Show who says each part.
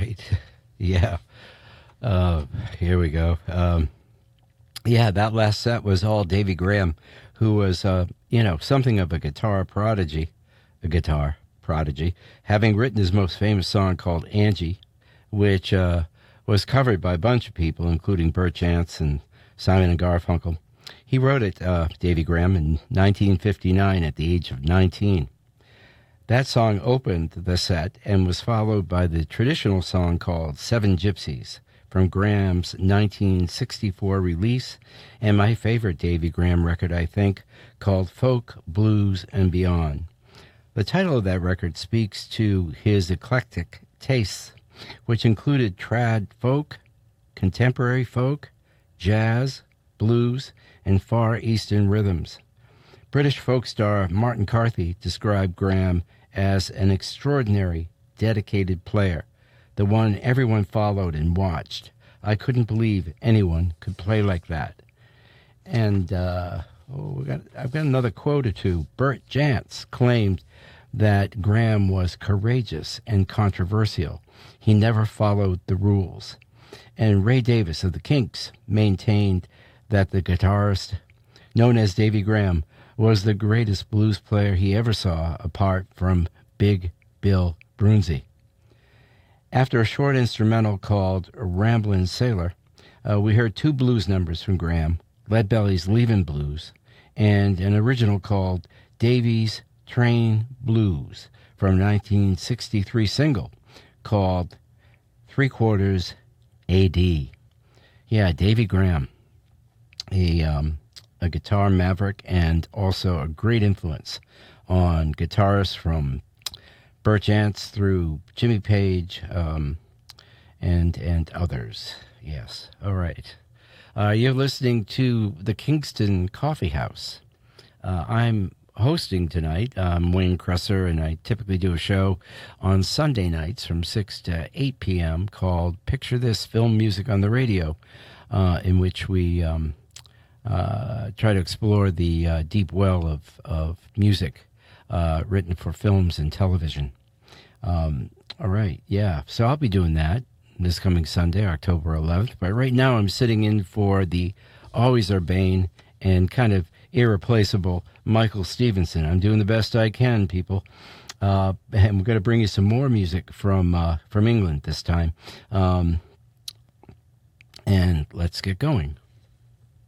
Speaker 1: right. Yeah. Here we go. Yeah, that last set was all Davy Graham, who was, something of a guitar prodigy, having written his most famous song called Angie, which was covered by a bunch of people, including Bert Chance and Simon and Garfunkel. He wrote it, Davy Graham, in 1959 at the age of 19. That song opened the set and was followed by the traditional song called Seven Gypsies from Graham's 1964 release, and my favorite Davy Graham record, I think, called Folk, Blues, and Beyond. The title of that record speaks to his eclectic tastes, which included trad folk, contemporary folk, jazz, blues, and Far Eastern rhythms. British folk star Martin Carthy described Graham as an extraordinary, dedicated player, the one everyone followed and watched. I couldn't believe anyone could play like that. And I've got another quote or two. Bert Chance claimed that Graham was courageous and controversial. He never followed the rules. And Ray Davis of the Kinks maintained that the guitarist, known as Davy Graham, was the greatest blues player he ever saw, apart from Big Bill Broonzy. After a short instrumental called Ramblin' Sailor, we heard two blues numbers from Graham, Leadbelly's Leavin' Blues, and an original called Davy's Train Blues from 1963 single called 3/4 AD. Yeah, Davy Graham, a guitar maverick and also a great influence on guitarists from Bert Chance through Jimmy Page and others. Yes, all right. You're listening to the Kingston Coffee House. I'm hosting tonight. I'm Wayne Cresser, and I typically do a show on Sunday nights from 6 to 8 p.m. called Picture This Film Music on the Radio, in which we try to explore the deep well of music written for films and television. All right, yeah. So I'll be doing that this coming Sunday, October 11th. But right now I'm sitting in for the always urbane and kind of irreplaceable Michael Stevenson. I'm doing the best I can, people. And we're going to bring you some more music from England this time. And let's get going.